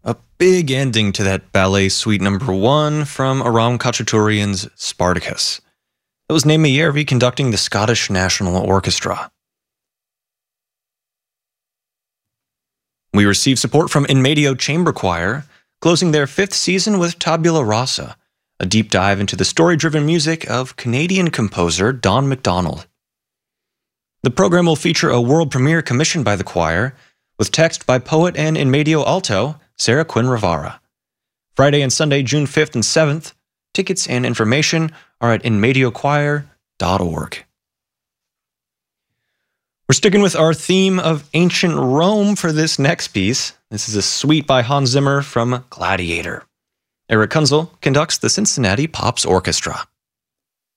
A big ending to that ballet suite number 1 from Aram Khachaturian's Spartacus. It was Naomi Järvi conducting the Scottish National Orchestra. We received support from In Medio Chamber Choir, closing their 5th season with Tabula Rasa, a deep dive into the story-driven music of Canadian composer Don McDonald. The program will feature a world premiere commissioned by the choir, with text by poet and In Medio alto Sarah Quinn Rivara. Friday and Sunday, June 5th and 7th. Tickets and information are at inmediochoir.org. We're sticking with our theme of ancient Rome for this next piece. This is a suite by Hans Zimmer from Gladiator. Eric Kunzel conducts the Cincinnati Pops Orchestra.